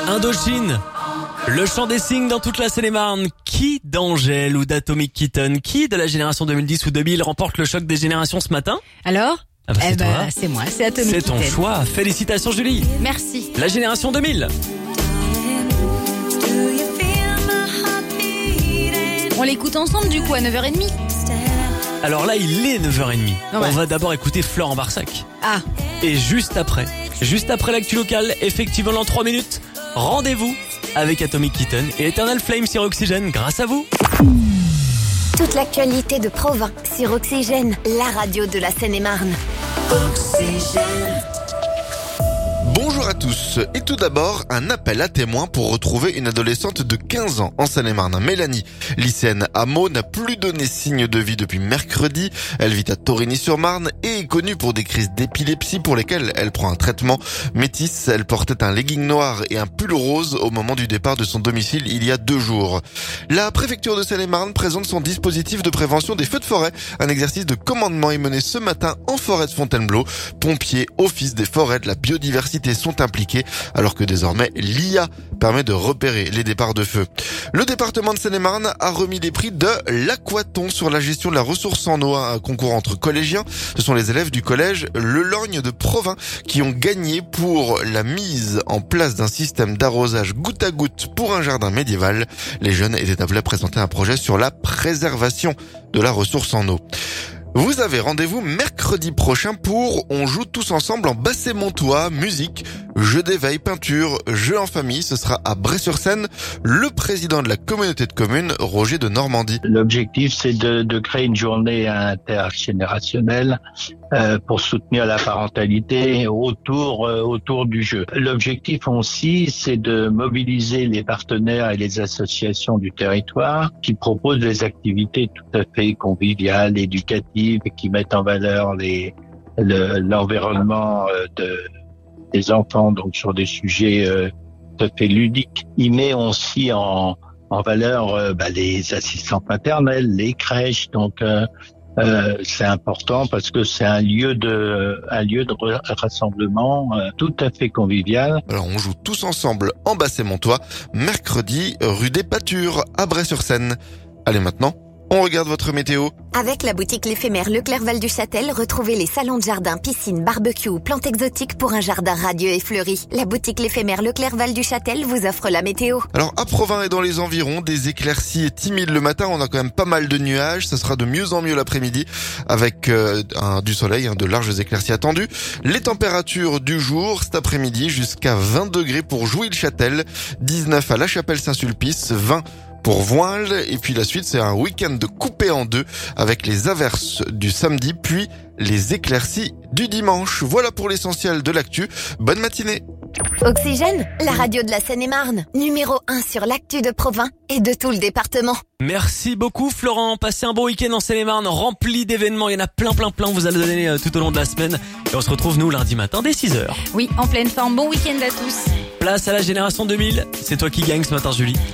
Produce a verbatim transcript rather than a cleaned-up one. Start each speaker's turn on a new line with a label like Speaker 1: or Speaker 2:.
Speaker 1: Indochine, le chant des signes dans toute la Seine-et-Marne. Qui d'Angèle ou d'Atomic Kitten, qui de la génération deux mille dix ou deux mille remporte le choc des générations ce matin?
Speaker 2: Alors
Speaker 1: Ah bah, c'est
Speaker 2: Eh ben,
Speaker 1: toi.
Speaker 2: c'est moi, c'est Atomic
Speaker 1: C'est ton
Speaker 2: Kitten.
Speaker 1: choix. Félicitations Julie.
Speaker 2: Merci.
Speaker 1: La génération deux mille.
Speaker 2: On l'écoute ensemble du coup à neuf heures trente.
Speaker 1: Alors là, il est neuf heures trente.
Speaker 2: Ah ouais.
Speaker 1: On va d'abord écouter Florent Barsac.
Speaker 2: Ah,
Speaker 1: Et juste après, juste après l'actu locale, effectivement dans trois minutes, rendez-vous avec Atomic Kitten et Eternal Flame sur Oxygène grâce à vous.
Speaker 3: Toute l'actualité de Provins sur Oxygène, la radio de la Seine-et-Marne.
Speaker 4: Bonjour à tous, et tout d'abord un appel à témoins pour retrouver une adolescente de quinze ans en Seine-et-Marne. Mélanie, lycéenne à Meaux, n'a plus donné signe de vie depuis mercredi. Elle vit à Torigny-sur-Marne et est connue pour des crises d'épilepsie pour lesquelles elle prend un traitement. Métisse, elle portait un legging noir et un pull rose au moment du départ de son domicile il y a deux jours. La préfecture de Seine-et-Marne présente son dispositif de prévention des feux de forêt. Un exercice de commandement est mené ce matin en forêt de Fontainebleau. Pompiers, office des forêts, de la biodiversité sont impliqués alors que désormais l'I A permet de repérer les départs de feu. Le département de Seine-et-Marne a remis les prix de l'Aquaton sur la gestion de la ressource en eau, un concours entre collégiens. Ce sont les élèves du collège Le Lorgne de Provins qui ont gagné pour la mise en place d'un système d'arrosage goutte à goutte pour un jardin médiéval. Les jeunes étaient appelés à présenter un projet sur la préservation de la ressource en eau. Vous avez rendez-vous mercredi prochain pour On joue tous ensemble en Basset-Montois, musique, jeux d'éveil, peinture, jeux en famille. Ce sera à Bray-sur-Seine. Le président de la communauté de communes, Roger de Normandie.
Speaker 5: L'objectif, c'est de, de créer une journée intergénérationnelle euh, pour soutenir la parentalité autour euh, autour du jeu. L'objectif aussi, c'est de mobiliser les partenaires et les associations du territoire qui proposent des activités tout à fait conviviales, éducatives, qui mettent en valeur les le, l'environnement euh, de des enfants, donc sur des sujets euh, tout à fait ludiques. Il met aussi en en valeur euh, bah, les assistantes maternelles, les crèches, donc euh, euh, c'est important parce que c'est un lieu de un lieu de rassemblement euh, tout à fait convivial.
Speaker 4: Alors on joue tous ensemble en Basset-Montois, mercredi, rue des Pâtures, à Bray-sur-Seine. Allez maintenant, on regarde votre météo.
Speaker 3: Avec la boutique L'Éphémère Leclerc-Val-du-Châtel, retrouvez les salons de jardin, piscine, barbecue ou plantes exotiques pour un jardin radieux et fleuri. La boutique L'Éphémère Leclerc-Val-du-Châtel vous offre la météo.
Speaker 4: Alors à Provins et dans les environs, des éclaircies timides le matin. On a quand même pas mal de nuages. Ça sera de mieux en mieux l'après-midi avec euh, un, du soleil, hein, de larges éclaircies attendues. Les températures du jour cet après-midi jusqu'à vingt degrés pour Jouy-le-Châtel, dix-neuf à La Chapelle-Saint-Sulpice, vingt pour Voinles, et puis la suite c'est un week-end de coupé en deux avec les averses du samedi puis les éclaircies du dimanche. Voilà pour l'essentiel de l'actu. Bonne matinée.
Speaker 3: Oxygène, la radio de la Seine-et-Marne, numéro un sur l'actu de Provins et de tout le département.
Speaker 1: Merci beaucoup Florent. Passez un bon week-end en Seine-et-Marne rempli d'événements. Il y en a plein plein plein. Vous allez donner euh, tout au long de la semaine. Et on se retrouve nous lundi matin dès six heures.
Speaker 2: oui, en pleine forme. Bon week-end à tous.
Speaker 1: Place à la génération deux mille. C'est toi qui gagne ce matin Julie.